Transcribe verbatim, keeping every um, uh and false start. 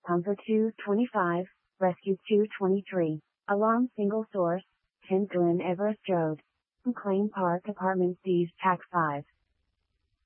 Pumper two twenty-five, Rescue two twenty-three. Alarm single source, ten Glen Everest Road. McLean Park Apartments East Tac five.